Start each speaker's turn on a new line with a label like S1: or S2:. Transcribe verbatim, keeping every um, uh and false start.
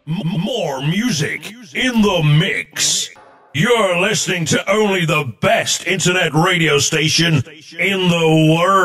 S1: M- more music in the mix. You're listening to only the best internet radio station in the world.